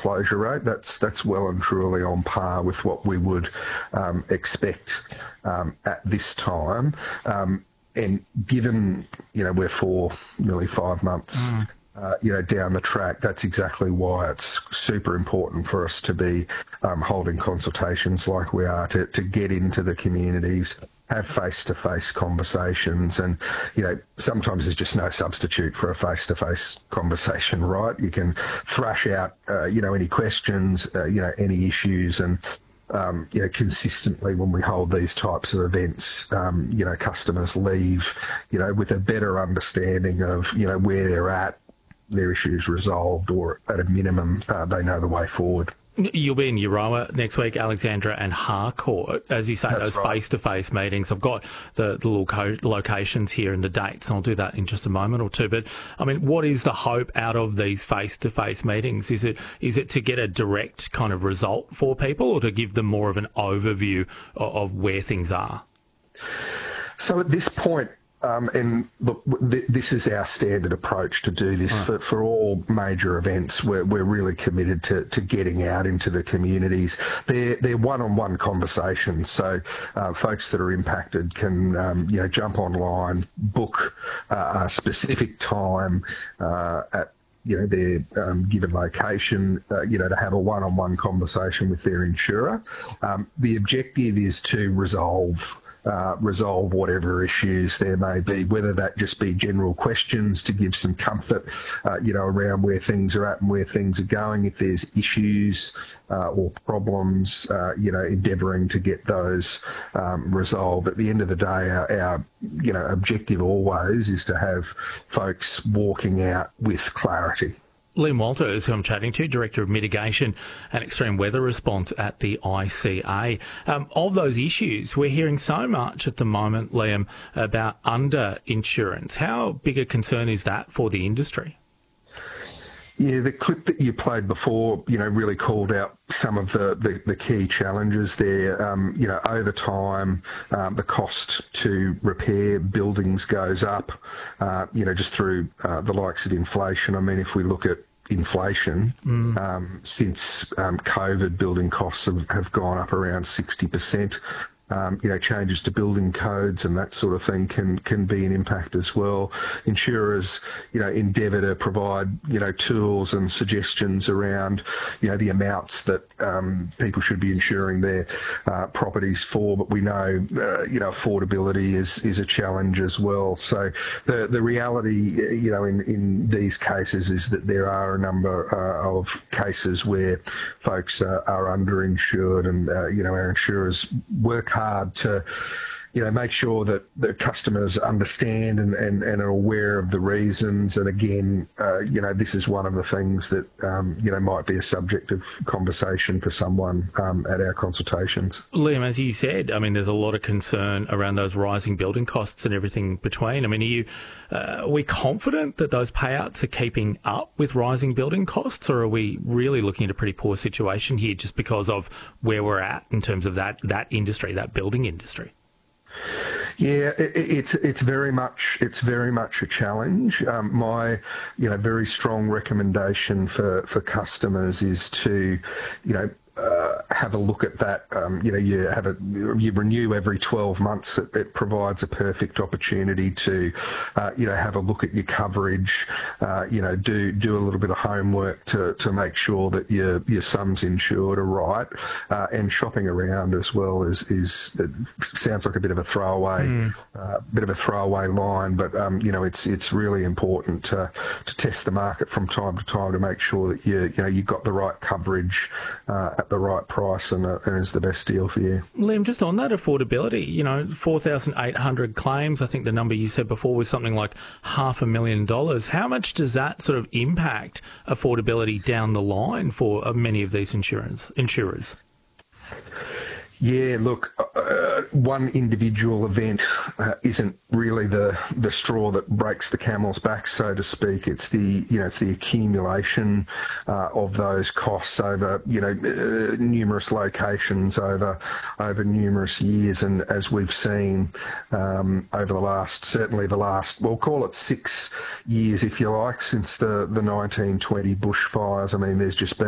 closure rate. That's well and truly on par with what we would expect at this time. And given, we're nearly 5 months, down the track, that's exactly why it's super important for us to be holding consultations like we are, to get into the communities, have face-to-face conversations. And, sometimes there's just no substitute for a face-to-face conversation, right? You can thrash out, any questions, any issues. And consistently when we hold these types of events, customers leave, with a better understanding of, where they're at, their issues resolved, or at a minimum, they know the way forward. You'll be in Euroa next week, Alexandra and Harcourt. As you say, That's those right. face-to-face meetings. I've got the locations here and the dates, and I'll do that in just a moment or two. But, what is the hope out of these face-to-face meetings? Is it to get a direct kind of result for people, or to give them more of an overview of where things are? So at this point, and look, this is our standard approach to do this for all major events. We're really committed to getting out into the communities. They're one-on-one conversations, so folks that are impacted can jump online, book a specific time at their given location, to have a one-on-one conversation with their insurer. The objective is to resolve whatever issues there may be, whether that just be general questions to give some comfort, around where things are at and where things are going. If there's issues or problems, endeavouring to get those resolved. At the end of the day, our objective always is to have folks walking out with clarity. Liam Walters, who I'm chatting to, Director of Mitigation and Extreme Weather Response at the ICA. Of those issues, we're hearing so much at the moment, Liam, about under-insurance. How big a concern is that for the industry? Yeah, the clip that you played before, really called out some of the key challenges there. Over time, the cost to repair buildings goes up, just through the likes of inflation. If we look at inflation, since COVID, building costs have gone up around 60%. Changes to building codes and that sort of thing can be an impact as well. Insurers, endeavour to provide, tools and suggestions around, the amounts that people should be insuring their properties for. But we know, affordability is a challenge as well. So the reality, in these cases is that there are a number of cases where folks are underinsured, and our insurers work hard to make sure that the customers understand and are aware of the reasons. And again, this is one of the things that might be a subject of conversation for someone at our consultations. Liam, as you said, there's a lot of concern around those rising building costs and everything between. Are we confident that those payouts are keeping up with rising building costs, or are we really looking at a pretty poor situation here just because of where we're at in terms of that industry, that building industry? Yeah, it's very much a challenge. My very strong recommendation for customers is to have a look at that. You renew every 12 months. It provides a perfect opportunity to have a look at your coverage. Do a little bit of homework to make sure that your sums insured are right. And shopping around as well is it sounds like a bit of a throwaway line, but it's really important to test the market from time to time to make sure that you've got the right coverage at the right price and is the best deal for you. Liam, just on that affordability, 4,800 claims. I think the number you said before was something like $500,000. How much does that sort of impact affordability down the line for many of these insurers? Yeah, look, one individual event isn't really the straw that breaks the camel's back, so to speak. It's the accumulation of those costs over numerous locations over numerous years, and as we've seen over the last, we'll call it 6 years if you like, since the 1920 bushfires. There's just been